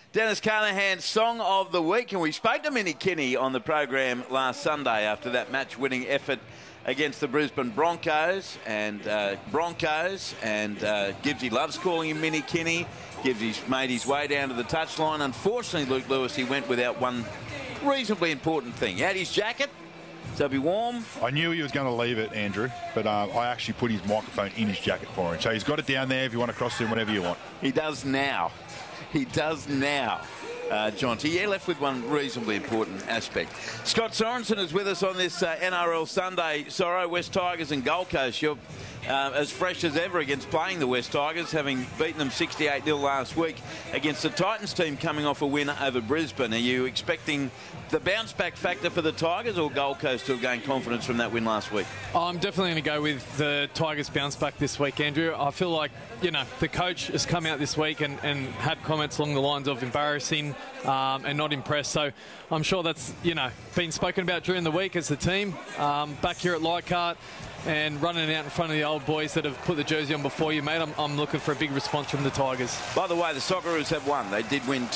Dennis Carnahan's Song of the Week, and we spoke to Minnie Kinney on the program last Sunday after that match-winning effort against the Brisbane Broncos. And Gibbsy loves calling him Minnie Kinney. Gibbsy's made his way down to the touchline. Unfortunately, Luke Lewis, he went without one reasonably important thing. He had his jacket, so be warm. I knew he was going to leave it, Andrew, but I actually put his microphone in his jacket for him. So he's got it down there if you want to cross him, whatever you want. He does now. He does now. Jonty, yeah, left with one reasonably important aspect. Scott Sorensen is with us on this NRL Sunday. Sorrow, West Tigers and Gold Coast. You're as fresh as ever against playing the West Tigers, having beaten them 68-0 last week against the Titans team coming off a win over Brisbane. Are you expecting the bounce-back factor for the Tigers or Gold Coast to have gained confidence from that win last week? I'm definitely going to go with the Tigers bounce-back this week, Andrew. I feel like, you know, the coach has come out this week and had comments along the lines of embarrassing and not impressed. So I'm sure that's, you know, been spoken about during the week as the team back here at Leichhardt and running out in front of the old boys that have put the jersey on before you, mate. I'm looking for a big response from the Tigers. By the way, the Socceroos have won. They did win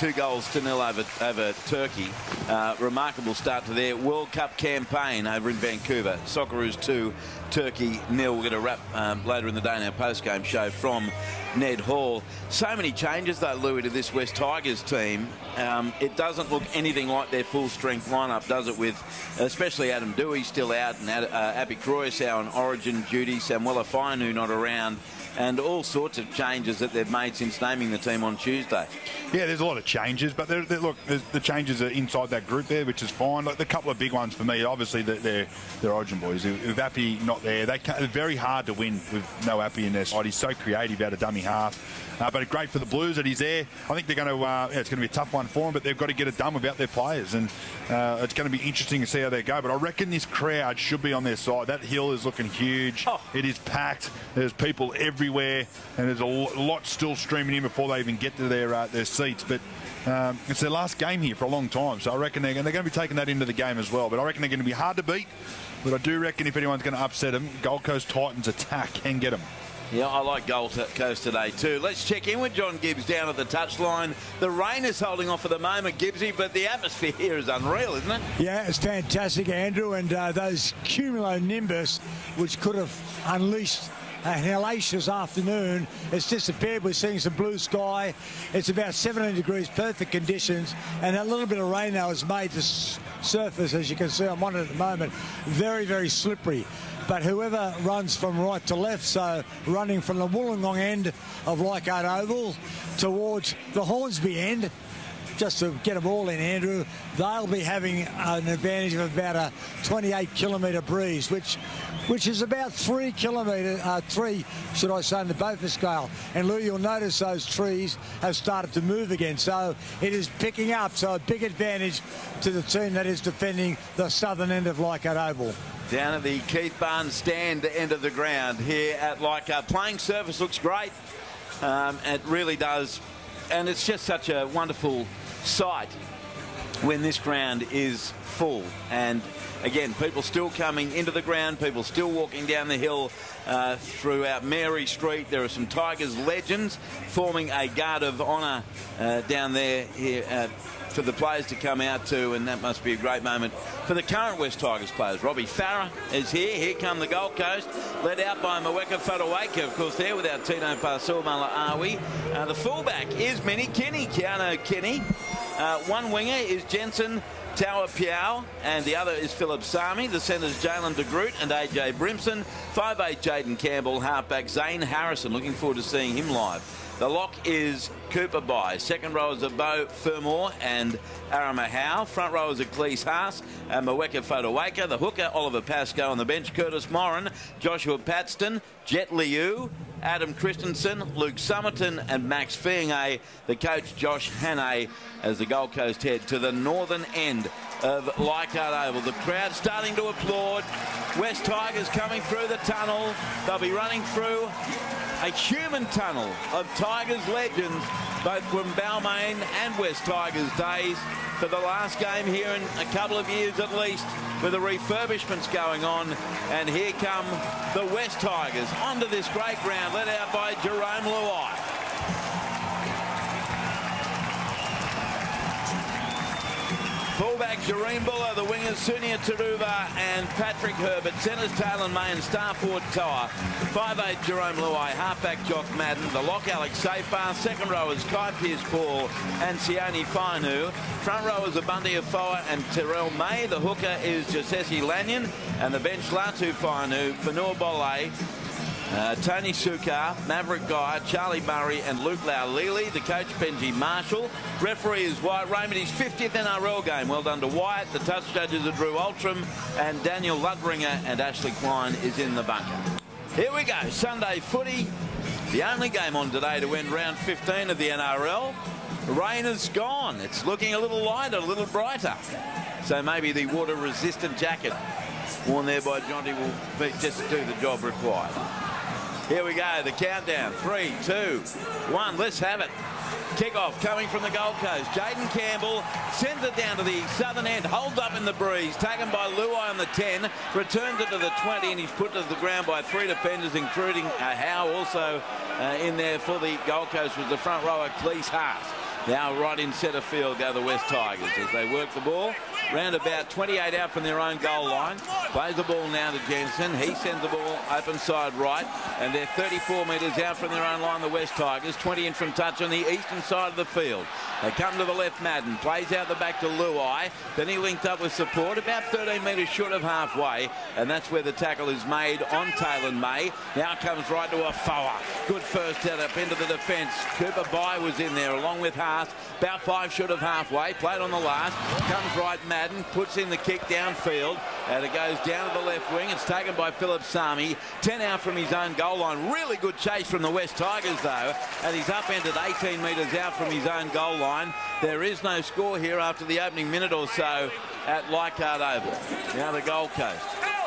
2-0 over Turkey. Remarkable start to their World Cup campaign over in Vancouver. Socceroos 2, Turkey 0. We're going to wrap later in the day in our post-game show from Ned Hall. So many changes, though, Louis, to this West Tigers team. It doesn't look anything like their full-strength lineup, does it, with especially Adam Dewey still out and Abby Croyasau on origin duty, Samuela Fainu not around, and all sorts of changes that they've made since naming the team on Tuesday. Yeah, there's a lot of changes, but look, the changes are inside that group there, which is fine. Like, the couple of big ones for me, obviously, they're origin boys. With Appy not there, it's very hard to win with no Appy in their side. He's so creative out of dummy half. But great for the Blues that he's there. I think they're going to, it's going to be a tough one for them, but they've got to get it done without their players. And it's going to be interesting to see how they go. But I reckon this crowd should be on their side. That hill is looking huge. Oh. It is packed. There's people everywhere. And there's a lot still streaming in before they even get to their seats. But it's their last game here for a long time. So I reckon they're going to be taking that into the game as well. But I reckon they're going to be hard to beat. But I do reckon if anyone's going to upset them, Gold Coast Titans attack can get them. Yeah, I like Gold Coast today too. Let's check in with John Gibbs down at the touchline. The rain is holding off at the moment, Gibbsy, but the atmosphere here is unreal, isn't it? Yeah, it's fantastic, Andrew, and those cumulonimbus, which could have unleashed an hellacious afternoon, it's disappeared. We're seeing some blue sky. It's about 17 degrees, perfect conditions, and a little bit of rain now has made the surface, as you can see on one at the moment, very, very slippery. But whoever runs from right to left, so running from the Wollongong end of Leichhardt Oval towards the Hornsby end, just to get them all in, Andrew, they'll be having an advantage of about a 28-kilometre breeze, which is about 3 kilometres, should I say, in the Beaufort scale. And Lou, you'll notice those trees have started to move again, so it is picking up. So a big advantage to the team that is defending the southern end of Leichhardt Oval. Down at the Keith Barnes stand end of the ground here at Leichhardt. Playing surface looks great. It really does. And it's just such a wonderful sight when this ground is full. And again, people still coming into the ground, people still walking down the hill throughout Mary Street. There are some Tigers legends forming a guard of honour down there here for the players to come out to, and that must be a great moment for the current West Tigers players. Robbie Farah is here. Here come the Gold Coast, led out by Mweka Fotuaika, of course, there without Tino Pasumala-Awi. The fullback is Minnie Kinney, Keanu Kinney. One winger is Jensen Tower Piao, and the other is Philip Sami. The centres Jalen de Groot and AJ Brimson. 5'8" Jaden Campbell, halfback Zane Harrison. Looking forward to seeing him live. The lock is Cooper Bai. Second rowers are Beau Fermor and Arama Howe. Front rowers are Cleese Haas and Mweka Fotuaika. The hooker, Oliver Pascoe. On the bench, Curtis Moran, Joshua Paxton, Jet Liu, Adam Christensen, Luke Summerton and Max Fienge. The coach, Josh Hannay, as the Gold Coast head to the northern end of Leichhardt Oval. The crowd starting to applaud. West Tigers coming through the tunnel. They'll be running through a human tunnel of Tigers legends, both from Balmain and West Tigers days, for the last game here in a couple of years at least, with the refurbishments going on. And here come the West Tigers onto this great ground, led out by Jerome Luai. Fullback Jareen Buller, the wingers Sunia Taruva and Patrick Herbert, centres Talon May and star forward Toa, 5'8" Jerome Luai, halfback Jock Madden, the lock Alex Safar, second rowers Kai Pearce-Paul and Sione Fainu, front rowers Abundia Foa and Terrell May, the hooker is Josesi Lanyon, and the bench Latu Fainu, Fanua Bolle, Tony Sukar, Maverick Guy, Charlie Murray and Luke Laulili. The coach Benji Marshall. Referee is Wyatt Raymond, his 50th NRL game. Well done to Wyatt. The touch judges are Drew Altram and Daniel Ludringer, and Ashley Klein is in the bunker. Here we go, Sunday footy. The only game on today to end round 15 of the NRL. Rain is gone. It's looking a little lighter, a little brighter. So maybe the water-resistant jacket worn there by Jonty will just do the job required. Here we go, the countdown. 3, 2, 1. Let's have it. Kick-off coming from the Gold Coast. Jaden Campbell sends it down to the southern end. Holds up in the breeze. Taken by Luai on the 10. Returns it to the 20, and he's put to the ground by 3 defenders, including Howe. Also in there for the Gold Coast was the front rower, Cleese Haas. Now right in centre field go the West Tigers as they work the ball. Round about 28 out from their own goal line. Plays the ball now to Jensen. He sends the ball open side right. And they're 34 metres out from their own line, the West Tigers. 20 in from touch on the eastern side of the field. They come to the left, Madden. Plays out the back to Luai. Then he linked up with support. About 13 metres short of halfway. And that's where the tackle is made on Talon May. Now comes right to Afoa. Good first head up into the defence. Cooper Bai was in there along with Haas. About 5 short of halfway. Played on the last. Comes right, Madden. Puts in the kick downfield. And it goes down to the left wing. It's taken by Philip Sami. 10 out from his own goal line. Really good chase from the West Tigers, though. And he's upended 18 metres out from his own goal line. There is no score here after the opening minute or so at Leichhardt Oval. Now the Gold Coast.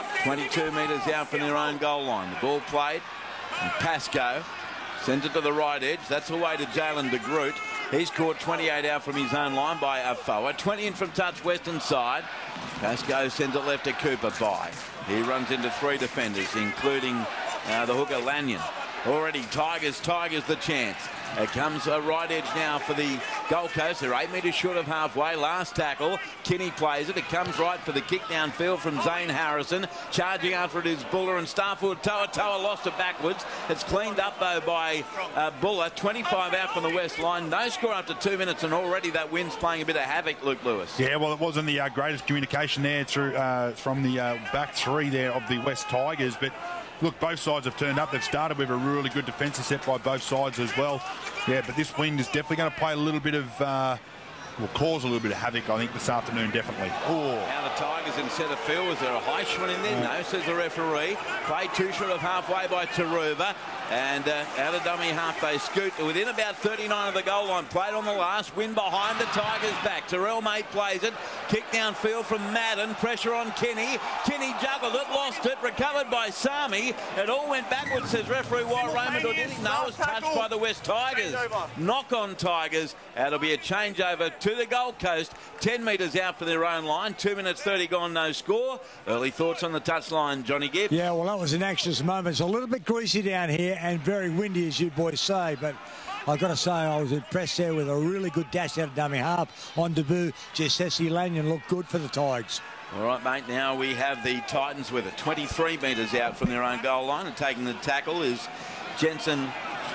22 metres out from their own goal line. The ball played. And Pascoe sends it to the right edge. That's away to Jalen de Groot. He's caught 28 out from his own line by Afoa. 20 in from touch western side. Pascoe sends it left to Cooper Bai. He runs into 3 defenders, including the hooker Lanyon. Already Tigers the chance. It comes a right edge now for the Gold Coast. They're 8 metres short of halfway. Last tackle. Kinney plays it. It comes right for the kick downfield from Zane Harrison. Charging after it is Buller and Starford. Toa lost it backwards. It's cleaned up, though, by Buller. 25 out from the west line. No score after 2 minutes, and already that wind's playing a bit of havoc, Luke Lewis. Yeah, well, it wasn't the greatest communication there through from the back three there of the West Tigers, but look, both sides have turned up. They've started with a really good defensive set by both sides as well. Yeah, but this wind is definitely going to play a little bit of, will cause a little bit of havoc, I think, this afternoon, definitely. Oh. Now the Tigers in centre field. Was there a high shot in there? No, says the referee. Played 2 short of halfway by Taruva. And out of dummy half they scoot within about 39 of the goal line. Played on the last. Win behind the Tigers back. Terrell May plays it. Kick downfield from Madden. Pressure on Kenny. Kenny juggled it. Lost it. Recovered by Sami. It all went backwards, says referee Wyatt Raymond. Or did he? No, it was touched by the West Tigers. Knock on Tigers. That'll be a changeover to the Gold Coast. 10 metres out for their own line. 2 minutes 30 gone, no score. Early thoughts on the touchline, Johnny Gibb? Yeah, well, that was an anxious moment. It's a little bit greasy down here and very windy, as you boys say, but I've got to say I was impressed there with a really good dash out of dummy half on debut. Josesi Lanyon looked good for the Tigers. All right, mate, now we have the Titans with it. 23 metres out from their own goal line, and taking the tackle is Jensen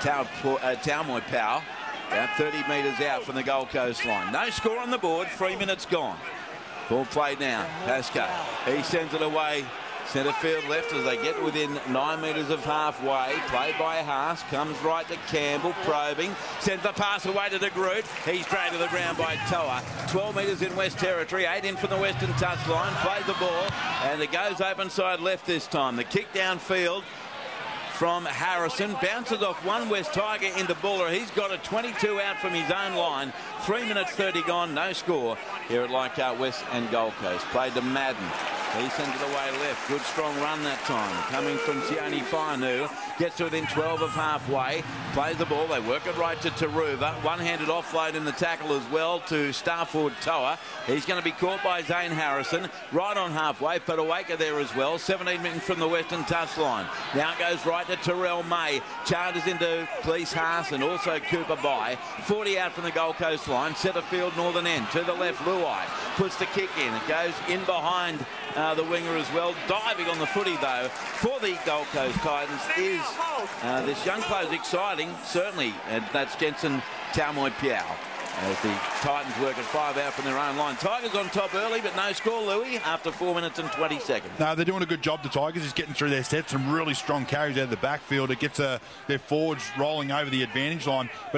Taumoi Pau. About 30 metres out from the Gold Coast line. No score on the board, 3 minutes gone. Ball played now, Pascoe. He sends it away. Centre field left as they get within 9 metres of halfway. Played by Haas. Comes right to Campbell. Probing. Sends the pass away to de Groot. He's dragged to the ground by Toa. 12 metres in West Territory. 8 in from the western touchline. Plays the ball. And it goes open side left this time. The kick downfield from Harrison. Bounces off one West Tiger into Buller. He's got a 22 out from his own line. 3 minutes 30 gone. No score here at Leichhardt West and Gold Coast. Played to Madden. He sends it away left. Good strong run that time. Coming from Sione Fainu. Gets to within 12 of halfway. Plays the ball. They work it right to Taruva. One-handed offload in the tackle as well to Starford Toa. He's going to be caught by Zane Harrison. Right on halfway. Petawaka there as well. 17 minutes from the western touchline. Now it goes right to Terrell May. Charges into Cleese Haas and also Cooper By. 40 out from the Gold Coast line. Centre field, northern end. To the left, Luai puts the kick in. It goes in behind the winger as well. Diving on the footy, though, for the Gold Coast Titans is this young player is exciting, certainly, and that's Jensen Taumoi Piao. As the Titans work at 5 out from their own line. Tigers on top early, but no score, Louis, after 4 minutes and 20 seconds. No, they're doing a good job, the Tigers. He's getting through their sets. Some really strong carries out of the backfield. It gets their forwards rolling over the advantage line. But